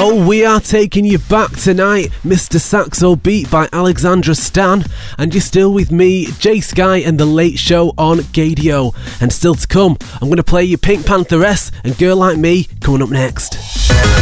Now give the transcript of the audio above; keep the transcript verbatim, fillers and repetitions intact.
Oh, we are taking you back tonight. Mister Saxo Beat by Alexandra Stan. And you're still with me, Jay Sky, and The Late Show on Gadio. And still to come, I'm going to play you Pink Pantheress and Girl Like Me coming up next.